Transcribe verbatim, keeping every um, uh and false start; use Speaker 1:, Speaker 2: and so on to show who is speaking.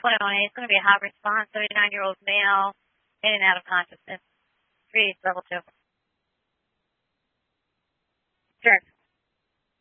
Speaker 1: twenty-one A. It's going to be a hot response, thirty-nine-year-old male, in and out of consciousness. Three, level two. Sure.